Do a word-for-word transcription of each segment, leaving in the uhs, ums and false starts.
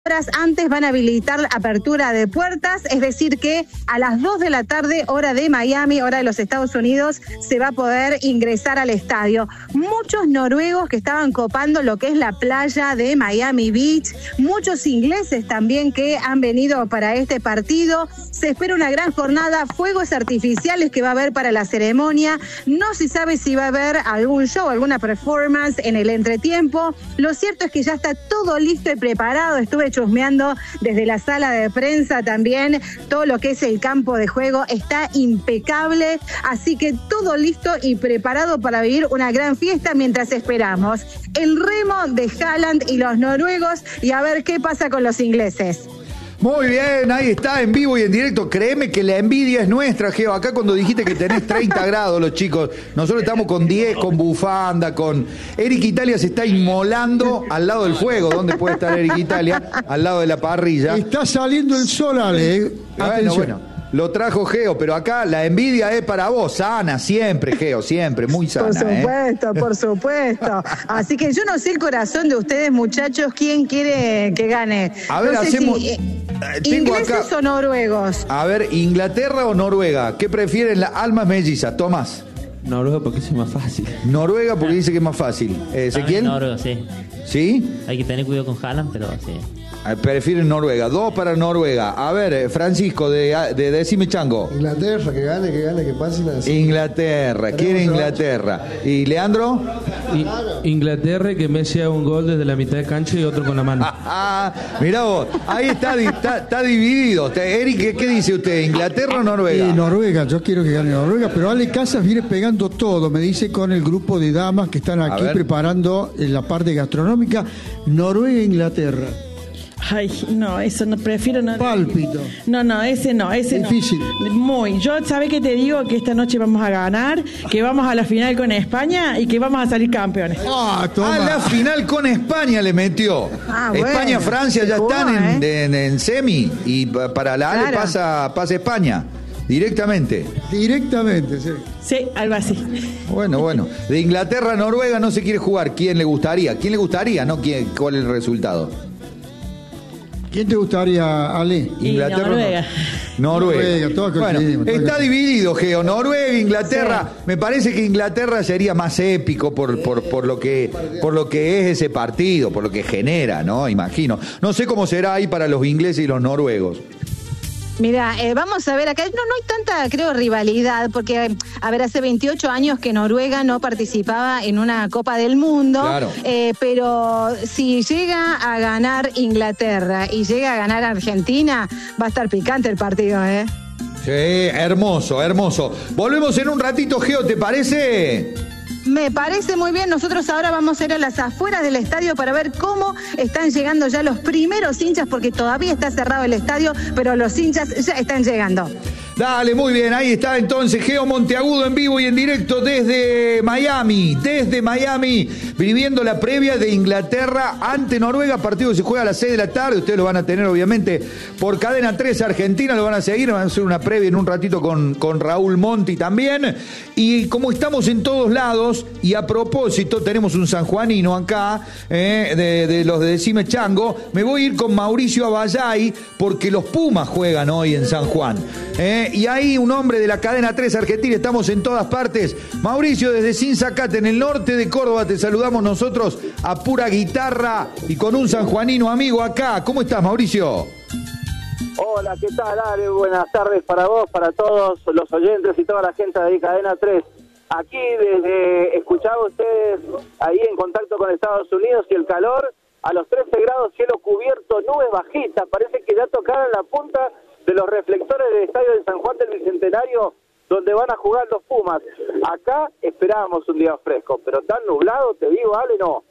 Horas antes van a habilitar la apertura de puertas, es decir que a las dos de la tarde, hora de Miami, hora de los Estados Unidos, se va a poder ingresar al estadio. Muchos noruegos que estaban copando lo que es la playa de Miami Beach, muchos ingleses también que han venido para este partido. Se espera una gran jornada, fuegos artificiales que va a haber para la ceremonia. No se sabe si va a haber algún show, alguna performance en el entretiempo. Lo cierto es que ya está todo listo y preparado. Estuve chusmeando desde la sala de prensa también, todo lo que es el campo de juego está impecable, así que todo listo y preparado para vivir una gran fiesta mientras esperamos el remo de Haaland y los noruegos y a ver qué pasa con los ingleses. Muy bien, ahí está, en vivo y en directo. Créeme que la envidia es nuestra, Geo. Acá cuando dijiste que tenés treinta grados los chicos, nosotros estamos con diez, con bufanda, con... Eric Italia se está inmolando al lado del fuego. ¿Dónde puede estar Eric Italia? Al lado de la parrilla. Está saliendo el sol, Ale. Eh. Bueno, bueno. Lo trajo Geo, pero acá la envidia es para vos, sana, siempre, Geo, siempre, muy sana. Por supuesto, ¿eh? por supuesto. Así que yo no sé el corazón de ustedes, muchachos, quién quiere que gane. A ver, no sé hacemos... Si, eh, Tengo ¿ingleses acá... o noruegos? A ver, ¿Inglaterra o Noruega? ¿Qué prefieren las almas mellizas? Tomás. Noruega porque es más fácil. Noruega porque dice que es más fácil. Eh, ¿Ezequiel? Noruega, sí. ¿Sí? Hay que tener cuidado con Haaland, pero sí. Prefieren Noruega. Dos para Noruega. A ver, Francisco, de, de Decime Chango. Inglaterra, que gane, que gane, que pase. Así. Inglaterra, quiere Inglaterra. ¿Y Leandro? I, Inglaterra, que Messi haga un gol desde la mitad de cancha y otro con la mano. Mirá vos, ahí está, está, está dividido. Eric, ¿qué, ¿qué dice usted? ¿Inglaterra o Noruega? Eh, Noruega, yo quiero que gane Noruega, pero Ale Casas viene pegando todo, me dice, con el grupo de damas que están aquí preparando en la parte gastronómica. Noruega e Inglaterra. Ay, no, eso no, prefiero no. Pálpito. No, no, ese no, ese Difícil. no. Muy. Yo, ¿sabés qué te digo? Que esta noche vamos a ganar, que vamos a la final con España y que vamos a salir campeones. Ah, toma. A la final con España le metió. Ah, bueno, España, Francia ya jugó, están en, ¿eh? en, en semi y para la Ale claro. pasa, pasa España. Directamente. Directamente, sí. Sí, algo así. Bueno, bueno. De Inglaterra a Noruega no se quiere jugar. ¿Quién le gustaría? ¿Quién le gustaría? No, ¿quién, ¿cuál es el resultado? ¿Quién te gustaría, Ale? Inglaterra. Noruega. No. Noruega. Noruega, todo bueno, todo está todo dividido, Geo. Noruega, Inglaterra. Sí. Me parece que Inglaterra sería más épico por, por, por, lo que, por lo que es ese partido, por lo que genera, ¿no? Imagino. No sé cómo será ahí para los ingleses y los noruegos. Mira, eh, vamos a ver, acá no, no hay tanta, creo, rivalidad, porque, a ver, hace veintiocho años que Noruega no participaba en una Copa del Mundo, claro. eh, pero si llega a ganar Inglaterra y llega a ganar Argentina, va a estar picante el partido, ¿eh? Sí, hermoso, hermoso. Volvemos en un ratito, Geo, ¿te parece? Me parece muy bien. Nosotros ahora vamos a ir a las afueras del estadio para ver cómo están llegando ya los primeros hinchas, porque todavía está cerrado el estadio, pero los hinchas ya están llegando. Dale, muy bien, ahí está entonces Geo Monteagudo en vivo y en directo desde Miami, desde Miami, viviendo la previa de Inglaterra ante Noruega, partido que se juega a las seis de la tarde, ustedes lo van a tener obviamente por Cadena tres Argentina, lo van a seguir, van a hacer una previa en un ratito con, con Raúl Monti también, y como estamos en todos lados, y a propósito, tenemos un sanjuanino acá, eh, de, de los de Decime Chango, me voy a ir con Mauricio Abayay, porque los Pumas juegan hoy en San Juan, eh, y ahí un hombre de la Cadena tres Argentina, estamos en todas partes. Mauricio, desde Sinzacate, en el norte de Córdoba, te saludamos nosotros a pura guitarra y con un sanjuanino amigo acá. ¿Cómo estás, Mauricio? Hola, ¿qué tal, Ale? Buenas tardes para vos, para todos los oyentes y toda la gente de Cadena tres. Aquí desde, escuchaba ustedes ahí en contacto con Estados Unidos y el calor, a los trece grados, cielo cubierto, nubes bajitas, parece que ya tocaron la punta de los reflectores del estadio de San Juan del Bicentenario, donde van a jugar los Pumas. Acá esperábamos un día fresco, pero tan nublado, te digo, Ale, no.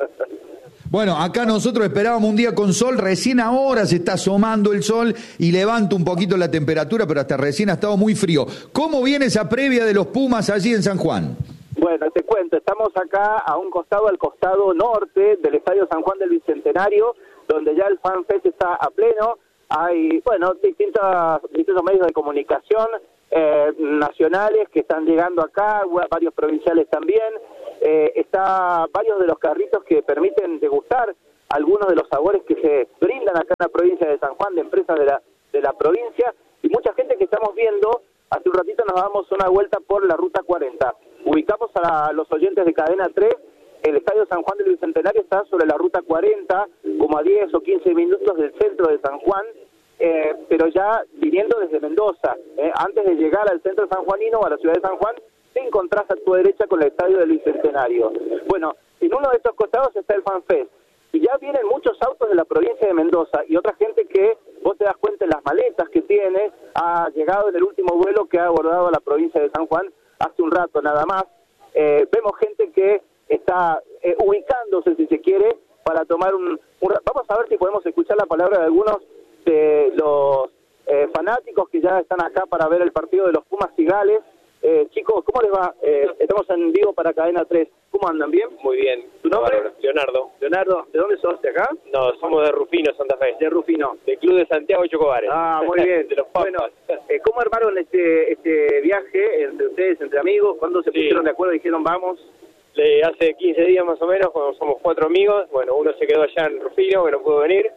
Bueno, acá nosotros esperábamos un día con sol, recién ahora se está asomando el sol y levanta un poquito la temperatura, pero hasta recién ha estado muy frío. ¿Cómo viene esa previa de los Pumas allí en San Juan? Bueno, te cuento, estamos acá a un costado, al costado norte del estadio San Juan del Bicentenario, donde ya el FanFest está a pleno. Hay, bueno, distintos, distintos medios de comunicación eh, nacionales que están llegando acá, varios provinciales también. Eh, está varios de los carritos que permiten degustar algunos de los sabores que se brindan acá en la provincia de San Juan, de empresas de la, de la provincia, y mucha gente que estamos viendo. Hace un ratito nos damos una vuelta por la Ruta cuarenta. Ubicamos a los oyentes de Cadena tres. El Estadio San Juan del Bicentenario está sobre la Ruta cuarenta, como a diez o quince minutos del centro de San Juan, eh, pero ya viniendo desde Mendoza. Eh, antes de llegar al centro sanjuanino o a la ciudad de San Juan, te encontrás a tu derecha con el Estadio del Bicentenario. Bueno, en uno de estos costados está el FanFest. Y ya vienen muchos autos de la provincia de Mendoza y otra gente que, vos te das cuenta en las maletas que tiene, ha llegado en el último vuelo que ha abordado a la provincia de San Juan hace un rato nada más. Eh, vemos gente que está eh, ubicándose, si se quiere, para tomar un, un... Vamos a ver si podemos escuchar la palabra de algunos de los eh, fanáticos que ya están acá para ver el partido de los Pumas y Gales. Eh, chicos, ¿cómo les va? Eh, estamos en vivo para Cadena tres. ¿Cómo andan? ¿Bien? Muy bien. ¿Tu nombre? Leonardo. Leonardo, ¿de dónde sos? ¿De acá? No, somos de Rufino, Santa Fe. De Rufino. Del Club de Santiago y Chocobares. Ah, muy bien. De los Papas. Bueno, eh, ¿cómo armaron este este viaje entre ustedes, entre amigos? ¿Cuándo se Sí. pusieron de acuerdo y dijeron vamos? Le, hace quince días más o menos, cuando somos cuatro amigos. Bueno, uno se quedó allá en Rufino, que no pudo venir.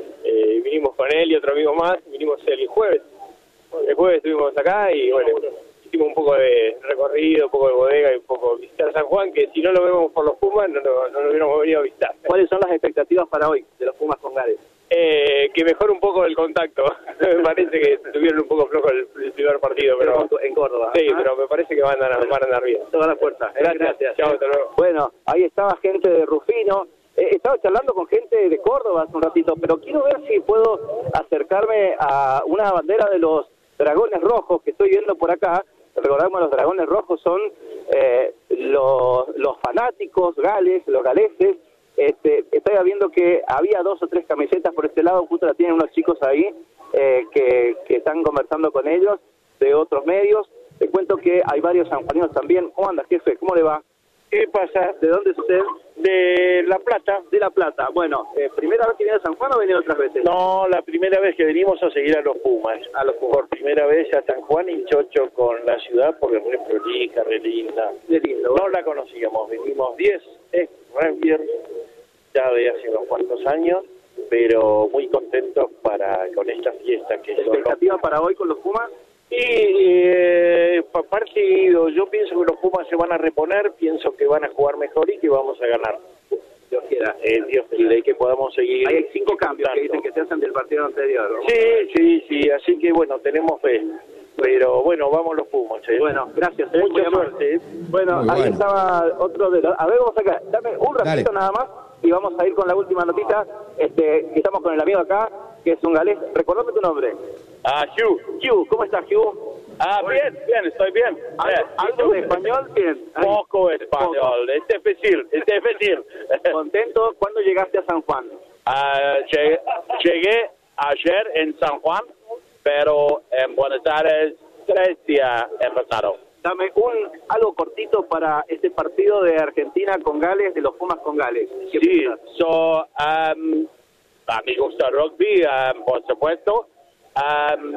Eh, vinimos con él y otro amigo más. Vinimos el jueves. El jueves estuvimos acá y bueno, hicimos un poco de recorrido, un poco de bodega y un poco visitar San Juan, que si no lo vemos por los Pumas no, no, no lo hubiéramos venido a visitar. ¿Cuáles son las expectativas para hoy de los Pumas con Gales? Eh, que mejore un poco el contacto. Me parece que tuvieron un poco flojo el, el primer partido, pero, pero en Córdoba. Sí, ¿Ah? pero me parece que van a, van a andar bien. Toda la fuerza. Gracias. Gracias. Chao, hasta luego. Bueno, ahí estaba gente de Rufino. Eh, estaba charlando con gente de Córdoba hace un ratito, pero quiero ver si puedo acercarme a una bandera de los Dragones Rojos que estoy viendo por acá. Recordamos, los Dragones Rojos son eh, los, los fanáticos gales, los galeses. Este, estoy viendo que había dos o tres camisetas por este lado, justo la tienen unos chicos ahí eh, que, que están conversando con ellos de otros medios. Te cuento que hay varios sanjuaninos también. ¿Cómo anda, jefe? ¿Cómo le va? ¿Qué pasa? ¿De dónde es usted? De La Plata. De La Plata. Bueno, eh, ¿primera vez que viene a San Juan o viene otras veces? No, la primera vez que venimos a seguir a los Pumas. A los Pumas. Por primera vez a San Juan y chocho con la ciudad porque es re prolija, re linda. Qué lindo. No la conocíamos, venimos diez ex rugbyers ya de hace unos cuantos años, pero muy contentos para con esta fiesta que son los... ¿Expectativa para hoy con los Pumas? Y eh, partido, yo pienso que los Pumas se van a reponer, pienso que van a jugar mejor y que vamos a ganar. Dios quiera. Eh, Dios quiera y que podamos seguir. Hay cinco cambios que dicen que se hacen del partido anterior, ¿no? Sí, sí, sí, así que bueno, tenemos fe. Pero bueno, vamos los Pumas. ¿eh? Bueno, gracias. Muy Mucha amable. suerte. ¿eh? Bueno, Muy ahí bueno. estaba otro de los... A ver, vamos acá. Dame un ratito Dale. nada más y vamos a ir con la última notita. Este, que estamos con el amigo acá, que es un galés. Recordame tu nombre. Ah, Hugh. Hugh, ¿cómo estás, Hugh? Ah, bien, bien, estoy bien. ¿Algo, Eh, algo de español? Bien. Ahí. Poco español, es difícil, es difícil. ¿Contento? ¿Cuándo llegaste a San Juan? Ah, llegué, llegué ayer en San Juan, pero en Buenos Aires tres días empezaron. Dame un algo cortito para este partido de Argentina con Gales, de los Pumas con Gales. ¿Qué Sí, piensas? so, um, a mí gusta el rugby, um, por supuesto. Um,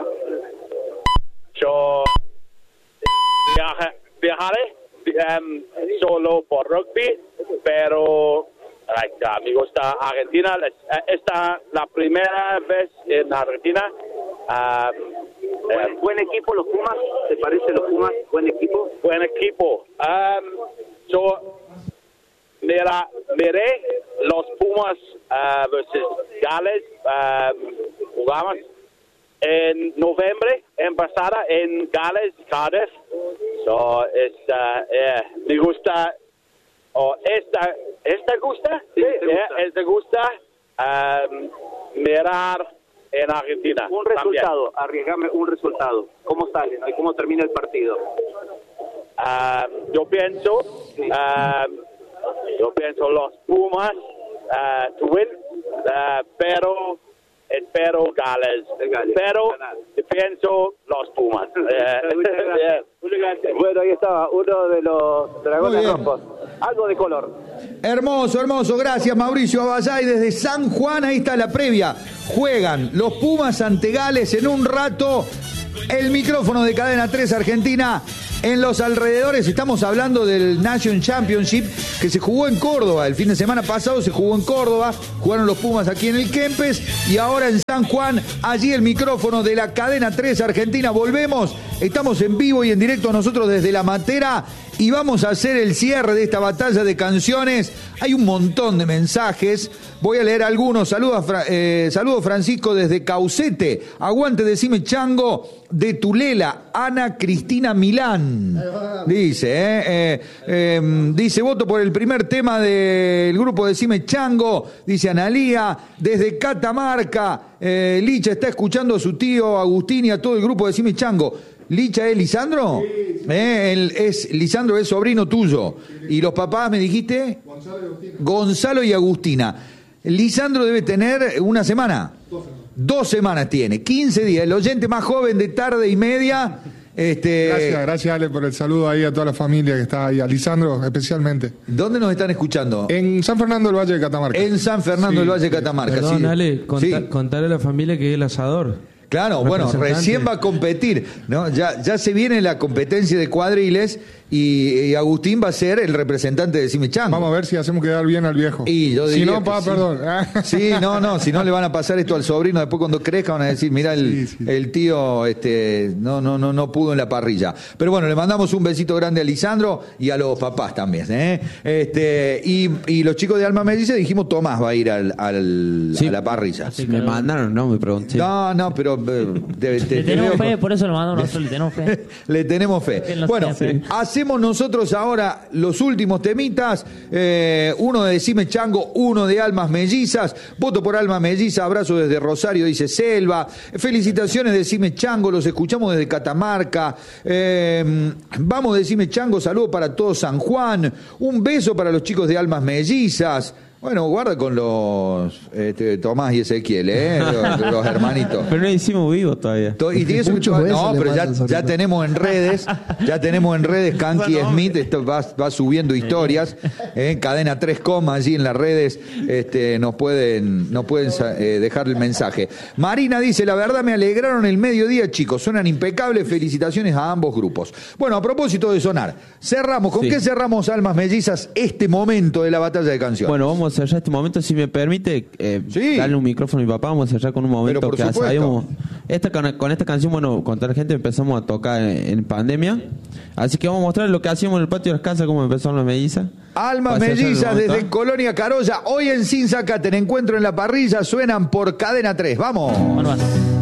yo viaje, viajaré um, solo por rugby, pero like, a mí gusta Argentina. Esta es la primera vez en Argentina. Um, Buen, eh, buen equipo los Pumas, ¿te parece los Pumas? Buen equipo. buen equipo. Um, so, mira, miré los Pumas uh, versus Gales, um, jugamos en noviembre, en pasada, en Gales, Cardiff. So, esta, eh, me gusta, o esta, esta gusta, Sí, te gusta. Eh, esta gusta um, mirar en Argentina. Un resultado, arriesgame un resultado. ¿Cómo sale, no? ¿Y cómo termina el partido? Um, yo pienso, um, yo pienso los Pumas uh, to win, uh, pero espero Gales, El Gales. pero Ganar. pienso los Pumas. Eh, Muchas gracias. yeah. Muchas gracias. Bueno, ahí estaba uno de los Dragones Muy bien. Rojos. Algo de color. Hermoso, hermoso. Gracias, Mauricio Abasay desde San Juan. Ahí está la previa. Juegan los Pumas ante Gales en un rato. El micrófono de Cadena tres Argentina en los alrededores. Estamos hablando del Nation Championship que se jugó en Córdoba. El fin de semana pasado se jugó en Córdoba. Jugaron los Pumas aquí en el Kempes. Y ahora en San Juan, allí el micrófono de la cadena tres Argentina. Volvemos. Estamos en vivo y en directo nosotros desde La Matera. Y vamos a hacer el cierre de esta batalla de canciones. Hay un montón de mensajes. Voy a leer algunos. Saludos, eh, saludos Francisco desde Caucete. Aguante, decime Chango de Tulela. Ana Cristina Milán. Dice, eh, eh, eh, dice, voto por el primer tema del grupo Decime Chango. Dice Analía. Desde Catamarca. Eh, Licha está escuchando a su tío Agustín y a todo el grupo Decime Chango. ¿Licha es Lisandro? Sí, sí. Eh, él es, Lisandro es sobrino tuyo. ¿Y los papás me dijiste? Gonzalo y Agustina. Gonzalo y Agustina. Lisandro debe tener una semana. Dos semanas. Dos semanas tiene, quince días. El oyente más joven de tarde y media. Este... Gracias, gracias Ale por el saludo ahí a toda la familia que está ahí, a Lisandro especialmente. ¿Dónde nos están escuchando? En San Fernando del Valle de Catamarca. En San Fernando sí, del Valle de Catamarca. Perdón, sí. Ale, contá, sí. Contarle a la familia que es el asador. Claro, bueno, recién va a competir, ¿no? Ya, ya se viene la competencia de cuadriles y, y Agustín va a ser el representante de Decime Chango. Vamos a ver si hacemos quedar bien al viejo. Y yo si no, pa, sí. perdón. Sí, no, no, si no le van a pasar esto al sobrino, después cuando crezca van a decir, mira, el, sí, sí. el tío este, no, no, no, no pudo en la parrilla. Pero bueno, le mandamos un besito grande a Lisandro y a los papás también, ¿eh? Este, y, y los chicos de Alma Melliza dijimos, Tomás va a ir al, al, sí. a la parrilla. Sí, me mandaron, no, me pregunté. No, no, pero... Eh, te, te, le tenemos fe, por eso lo mandamos nosotros, le tenemos fe. Le tenemos fe. Bueno, sí. hacemos nosotros ahora los últimos temitas, eh, uno de Decime Chango, uno de Almas Mellizas. Voto por Alma Melliza, abrazo desde Rosario, dice Selva. Felicitaciones, Decime Chango, los escuchamos desde Catamarca. Eh, vamos, Decime Chango, saludo para todo San Juan. Un beso para los chicos de Almas Mellizas. Bueno, guarda con los este, Tomás y Ezequiel, ¿eh? Los, los hermanitos. Pero no hicimos vivo todavía. Y tienes mucho, no, pero ya, ya tenemos en redes, ya tenemos en redes Kanki Smith, esto va, va subiendo historias, ¿eh? Cadena tres Coma allí en las redes, este, nos pueden, nos pueden eh, dejar el mensaje. Marina dice, la verdad me alegraron el mediodía, chicos, suenan impecables, felicitaciones a ambos grupos. Bueno, a propósito de sonar, cerramos, ¿con sí. qué cerramos Almas Mellizas este momento de la batalla de canciones? Bueno, vamos a cerrar este momento, si me permite, eh, sí. darle un micrófono a mi papá, vamos a cerrar con un momento que sabíamos. Esta, con esta canción, bueno, con toda la gente empezamos a tocar en, en pandemia, así que vamos a mostrar lo que hacíamos en el patio de las casas, cómo empezaron las mellizas. Almas Mellizas desde Colonia Carolla, hoy en Sinsacat, en Encuentro en la Parrilla, suenan por Cadena tres, vamos. Bueno,